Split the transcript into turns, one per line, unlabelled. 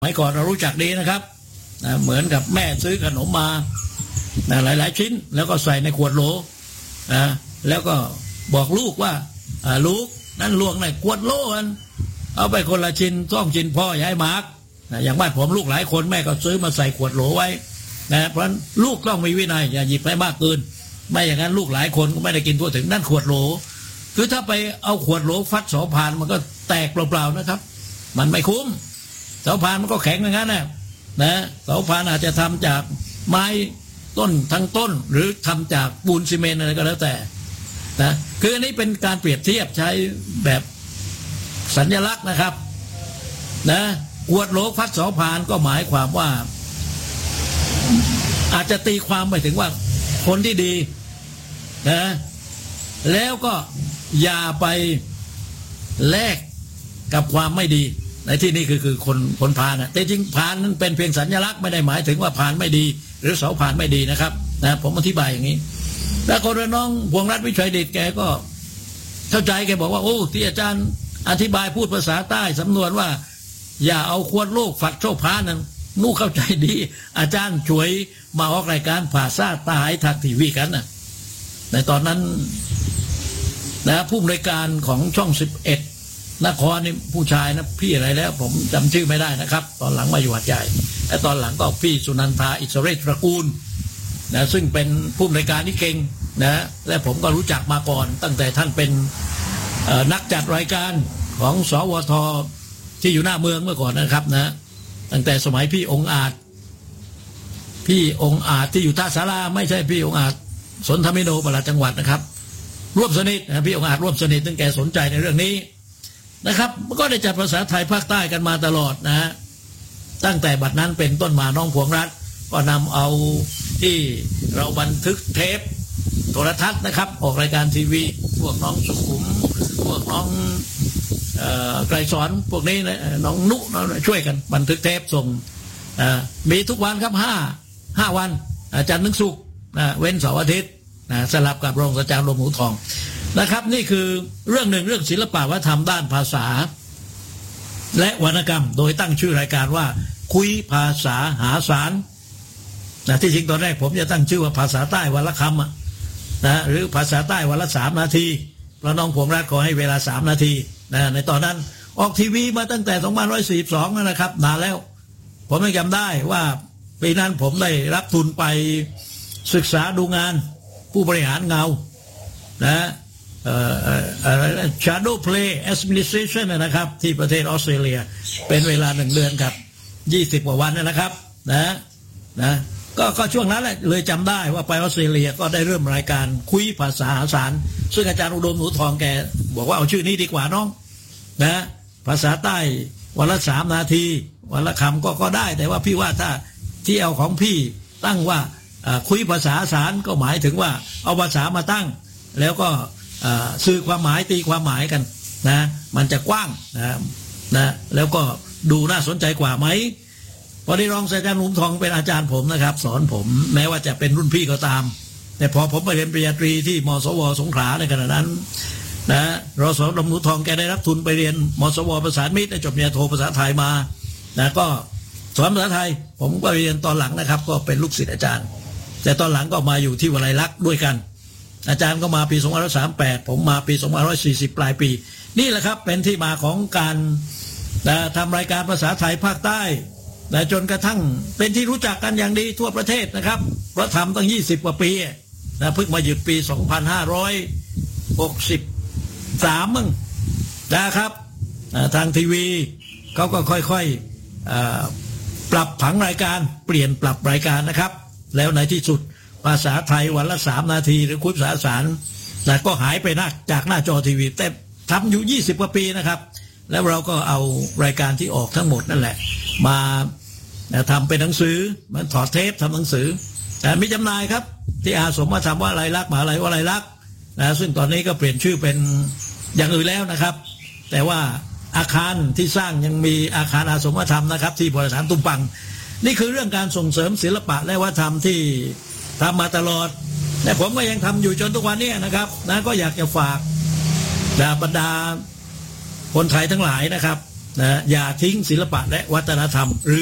สมัยก่อนเรารู้จักดีนะครับเหมือนกับแม่ซื้อขนมมาหลายๆชิ้นแล้วก็ใส่ในขวดโหลแล้วก็บอกลูกว่าลูกนั่นลวงในขวดโหลกันเอาไปคนละชิ้นต้องชิ้นพ่อย้ายมาร์กอย่างบ้านผมลูกหลายคนแม่ก็ซื้อมาใส่ขวดโหลไว้เพราะฉะนั้นลูกต้องมีวินัยอย่าหยิบไปมากเกินไม่อย่างนั้นลูกหลายคนก็ไม่ได้กินทั่วถึงนั่นขวดโหลคือถ้าไปเอาขวดโหลฟัดเสาพานมันก็แตกเปล่าๆนะครับมันไม่คุ้มเสาพานมันก็แข็งอย่างนั้นนะเสาพานอาจจะทำจากไม้ต้นทั้งต้นหรือทำจากปูนซีเมนต์อะไรก็แล้วแต่นะคืออันนี้เป็นการเปรียบเทียบใช้แบบสัญลักษณ์นะครับนะขวดโหลฟัดเสาพานก็หมายความว่าอาจจะตีความไปถึงว่าคนที่ดีนะแล้วก็อย่าไปแลกกับความไม่ดีในที่นี้คือคนพาลนะแต่จริงพาลนั้นเป็นเพียงสัญลักษณ์ไม่ได้หมายถึงว่าพาลไม่ดีหรือเสาพานไม่ดีนะครับนะผมอธิบายอย่างนี้แล้วคนน้องพวงรัตน์วิชัยเดชแกก็เข้าใจแกบอกว่าโอ้ที่อาจารย์อธิบายพูดภาษาใต้สำนวนว่าอย่าเอาขวดโลกฝัดโชคพานั้นนู่เข้าใจดีอาจารย์ช่วยมาออกรายการภาษาใต้ทางทีวีกันนะในตอนนั้นนะผู้อำนวยการของช่อง11นครนี่ผู้ชายนะพี่อะไรแล้วผมจำชื่อไม่ได้นะครับตอนหลังมาอยู่หัดใหญ่และตอนหลังก็พี่สุนันทาอิสเรศตระกูลนะซึ่งเป็นผู้อำนวยการที่เก่งนะและผมก็รู้จักมาก่อนตั้งแต่ท่านเป็นนักจัดรายการของสวทที่อยู่หน้าเมืองเมื่อก่อนนะครับนะตั้งแต่สมัยพี่องค์อาจที่อยู่ท่าสาราไม่ใช่พี่องค์อาจสนธมิโนปลัดจังหวัดนะครับร่วมสนิทนะพี่องค์อาจร่วมสนิทตั้งแกสนใจในเรื่องนี้นะครับก็ได้จัดภาษาไทยภาคใต้กันมาตลอดนะตั้งแต่บัดนั้นเป็นต้นมาน้องพวงรัตน์ก็นำเอาที่เราบันทึกเทปโทรทัศน์นะครับออกรายการทีวีพวกน้องสุขุมพวกน้องไกรสอนพวกนี้นะน้องนุช่วยกันบันทึกเทปส่งมีทุกวันครับ5วันจันทร์ถึงศุกร์เว้นเสาร์อาทิตย์สลับกับรองศาสตราจารย์ลมหูทองนะครับนี่คือเรื่องหนึ่งเรื่องศิลปะวัฒนธรรมด้านภาษาและวรรณกรรมโดยตั้งชื่อรายการว่าคุยภาษาหาสารที่จริงตอนแรกผมจะตั้งชื่อว่าภาษาใต้วันละคำนะหรือภาษาใต้วันละ3 นาทีพระน้องผมรักขอให้เวลา3 นาทีในตอนนั้นออกทีวีมาตั้งแต่2542นะครับนานแล้วผมยังจำได้ว่าปีนั้นผมได้รับทุนไปศึกษาดูงานผู้บริหารเงาShadow Play Administration นะครับที่ประเทศออสเตรเลียเป็นเวลา1 เดือนครับ20 กว่าวันนะครับนะก็ช่วงนั้นแหละเลยจำได้ว่าไปออสเตรเลียก็ได้เริ่มรายการคุยภาษาหาสารซึ่งอาจารย์อุดมหนูทองแกบอกว่าเอาชื่อนี้ดีกว่าน้องนะภาษาใต้วันละ3 นาทีวันละคำก็ได้แต่ว่าพี่ว่าถ้าที่เอาของพี่ตั้งว่าคุยภาษาหาสารก็หมายถึงว่าเอาภาษามาตั้งแล้วก็สื่อความหมายตีความหมายกันนะมันจะกว้างนะแล้วก็ดูน่าสนใจกว่าไหมพอได้รองศาสตราจารย์หนุ่มทองเป็นอาจารย์ผมนะครับสอนผมแม้ว่าจะเป็นรุ่นพี่ก็ตามแต่พอผมไปเรียนปริญญาตรีที่มสวสงขลาในขณะนั้นนะรสดมหนูทองแกได้รับทุนไปเรียนมสวประสานมิตรได้จบปริญญาโทภาษาไทยมานะก็สอนภาษาไทยผมก็เรียนตอนหลังนะครับก็เป็นลูกศิษย์อาจารย์แต่ตอนหลังก็มาอยู่ที่วิทยาลัยลักษณ์ด้วยกันอาจารย์ก็มาปี2538ผมมาปี2540ปลายปีนี่แหละครับเป็นที่มาของการทำรายการภาษาไทยภาคใต้จนกระทั่งเป็นที่รู้จักกันอย่างดีทั่วประเทศนะครับเพราะทำตั้ง20 กว่าปีเพิ่งมาหยุดปี2563มึงนะครับทางทีวีเขาก็ค่อยๆปรับผังรายการเปลี่ยนปรับรายการนะครับแล้วในที่สุดภาษาไทยวันละ3 นาทีหรือคุยภาษาสารแต่ก็หายไปจากหน้าจอทีวีแต่ทำอยู่20 กว่าปีนะครับแล้วเราก็เอารายการที่ออกทั้งหมดนั่นแหละมาทำเป็นหนังสือมันถอดเทปทำหนังสือแต่มีจำหน่ายครับที่อาสมมาทำว่าอะไรลักษณ์มหาลัยว่าอะไรลักษณ์ซึ่งตอนนี้ก็เปลี่ยนชื่อเป็นอย่างอื่นแล้วนะครับแต่ว่าอาคารที่สร้างยังมีอาคารอาสมมาทำนะครับที่บริษัทตุ้มปังนี่คือเรื่องการส่งเสริมศิลปะและวัฒนธรรมที่ทำมาตลอดและผมก็ยังทำอยู่จนทุกวันนี้นะครับก็อยากจะฝากบรรดาคนไทยทั้งหลายนะครับนะอย่าทิ้งศิลปะและวัฒนธรรม